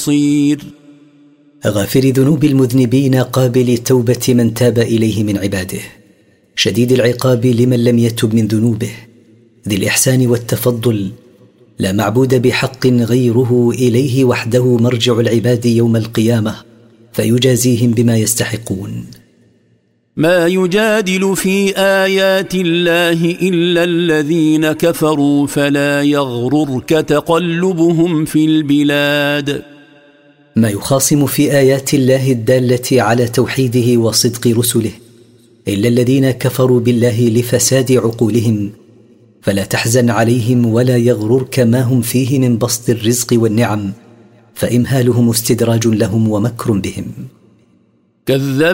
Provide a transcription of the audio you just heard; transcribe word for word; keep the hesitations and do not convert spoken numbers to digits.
غافر ذنوب المذنبين قابل التوبة من تاب إليه من عباده، شديد العقاب لمن لم يتب من ذنوبه، ذي الإحسان والتفضل، لا معبود بحق غيره، إليه وحده مرجع العباد يوم القيامة فيجازيهم بما يستحقون. ما يجادل في آيات الله إلا الذين كفروا فلا يغررك تقلبهم في البلاد. ما يخاصم في آيات الله الدالة على توحيده وصدق رسله إلا الذين كفروا بالله لفساد عقولهم، فلا تحزن عليهم ولا يغررك ما هم فيه من بسط الرزق والنعم، فإمهالهم استدراج لهم ومكر بهم. كذب